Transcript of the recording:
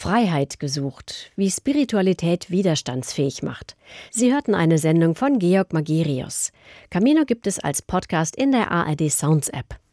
Freiheit gesucht, wie Spiritualität widerstandsfähig macht. Sie hörten eine Sendung von Georg Magirius. Camino gibt es als Podcast in der ARD Sounds App.